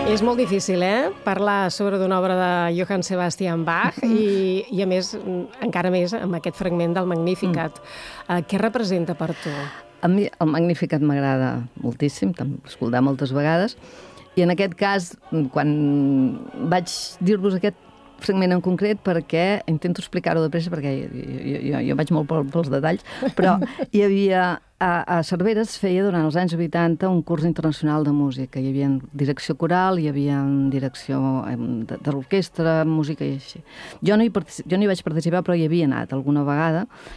És molt difícil, parlar sobre d'una obra de Johann Sebastian Bach i a més, encara més, amb aquest fragment del Magnificat. Què representa per tu? A mi el Magnificat m'agrada moltíssim, l'he escoltat moltes vegades, i en aquest cas, quan vaig dir-vos aquest fragment en concret, perquè intento explicar-ho de pressa, perquè jo vaig molt pels detalls, però hi havia... A Cervera es feia durant els anys 80 un curs internacional de música. Hi havia direcció coral, hi havia direcció de l'orquestra, música i així. Jo no hi vaig participar, però hi havia anat alguna vegada,